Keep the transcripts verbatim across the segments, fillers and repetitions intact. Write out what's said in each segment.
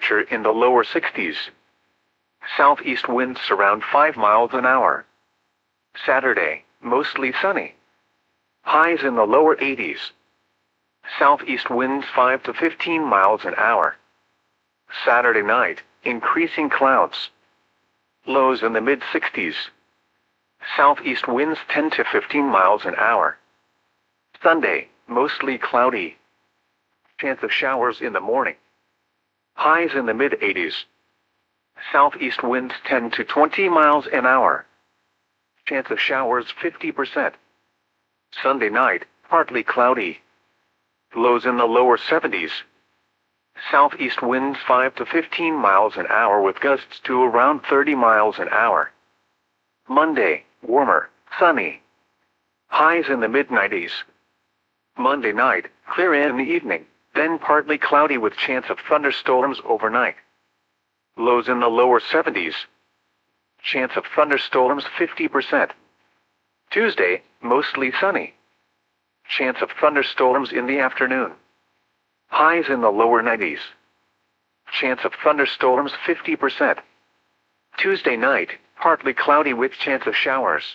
temperature in the lower sixties. Southeast winds around five miles an hour. Saturday, mostly sunny. Highs in the lower eighties. Southeast winds five to fifteen miles an hour. Saturday night, increasing clouds. Lows in the mid sixties. Southeast winds ten to fifteen miles an hour. Sunday, mostly cloudy. Chance of showers in the morning. Highs in the mid eighties. Southeast winds ten to twenty miles an hour. Chance of showers fifty percent. Sunday night, partly cloudy. Lows in the lower seventies. Southeast winds five to fifteen miles an hour with gusts to around thirty miles an hour. Monday, warmer, sunny. Highs in the mid nineties. Monday night, clear in the evening, then partly cloudy with chance of thunderstorms overnight. Lows in the lower seventies. Chance of thunderstorms fifty percent. Tuesday, mostly sunny. Chance of thunderstorms in the afternoon. Highs in the lower nineties. Chance of thunderstorms fifty percent. Tuesday night, partly cloudy with chance of showers.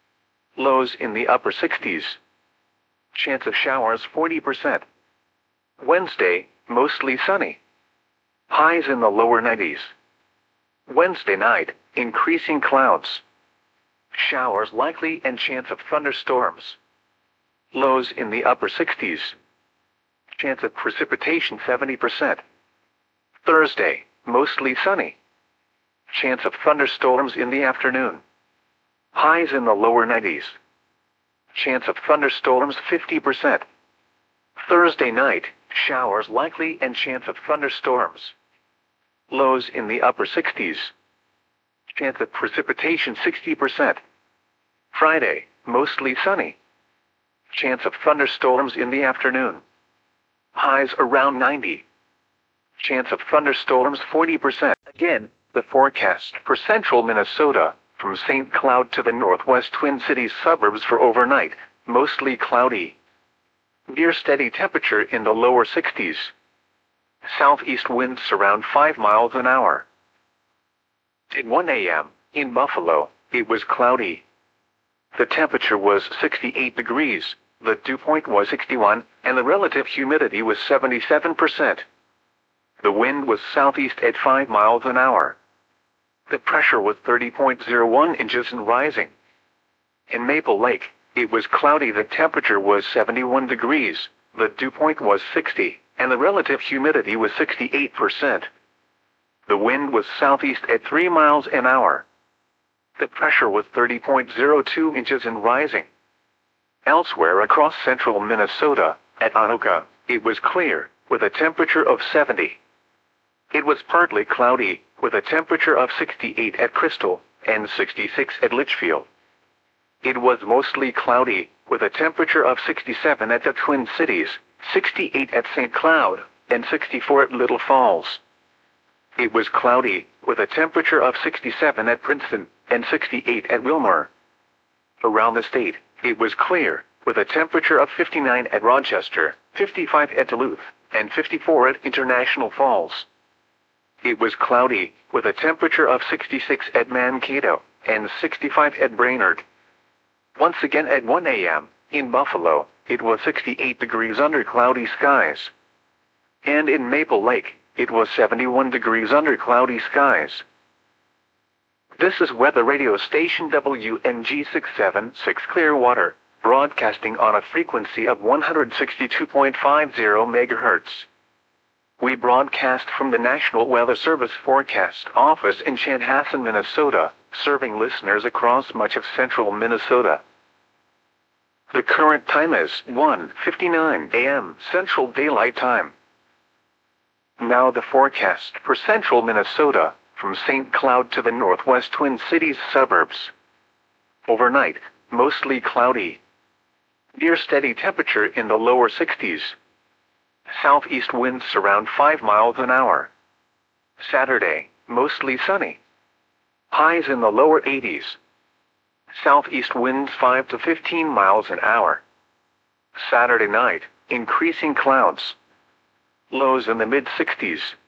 Lows in the upper sixties. Chance of showers forty percent. Wednesday, mostly sunny. Highs in the lower nineties. Wednesday night, increasing clouds. Showers likely and chance of thunderstorms. Lows in the upper sixties. Chance of precipitation seventy percent. Thursday, mostly sunny. Chance of thunderstorms in the afternoon. Highs in the lower nineties. Chance of thunderstorms fifty percent. Thursday night, showers likely and chance of thunderstorms. Lows in the upper sixties. Chance of precipitation sixty percent. Friday, mostly sunny. Chance of thunderstorms in the afternoon. Highs around ninety. Chance of thunderstorms forty percent. Again, the forecast for central Minnesota, from Saint Cloud to the northwest Twin Cities suburbs for overnight, mostly cloudy. Near steady temperature in the lower sixties. Southeast winds around five miles an hour. At one A M, in Buffalo, it was cloudy. The temperature was sixty-eight degrees, the dew point was sixty-one, and the relative humidity was seventy-seven percent. The wind was southeast at five miles an hour. The pressure was thirty point zero one inches and rising. In Maple Lake, it was cloudy. The temperature was seventy-one degrees, the dew point was sixty, and the relative humidity was sixty-eight percent. The wind was southeast at three miles an hour. The pressure was thirty point zero two inches and rising. Elsewhere across central Minnesota, at Anoka, it was clear, with a temperature of seventy. It was partly cloudy, with a temperature of sixty-eight at Crystal, and sixty-six at Litchfield. It was mostly cloudy, with a temperature of sixty-seven at the Twin Cities, sixty-eight at Saint Cloud, and sixty-four at Little Falls. It was cloudy, with a temperature of sixty-seven at Princeton, and sixty-eight at Wilmer. Around the state, it was clear, with a temperature of fifty-nine at Rochester, fifty-five at Duluth, and fifty-four at International Falls. It was cloudy, with a temperature of sixty-six at Mankato, and sixty-five at Brainerd. Once again at one A M, in Buffalo, it was sixty-eight degrees under cloudy skies. And in Maple Lake, it was seventy-one degrees under cloudy skies. This is weather radio station W N G six seventy-six Clearwater, broadcasting on a frequency of one hundred sixty-two point five zero megahertz. We broadcast from the National Weather Service Forecast Office in Chanhassen, Minnesota, serving listeners across much of central Minnesota. The current time is one fifty-nine A M Central Daylight Time. Now the forecast for central Minnesota, from Saint Cloud to the northwest Twin Cities suburbs. Overnight, mostly cloudy. Near steady temperature in the lower sixties. Southeast winds around five miles an hour. Saturday, mostly sunny. Highs in the lower eighties. Southeast winds five to fifteen miles an hour. Saturday night, increasing clouds. Lows in the mid sixties.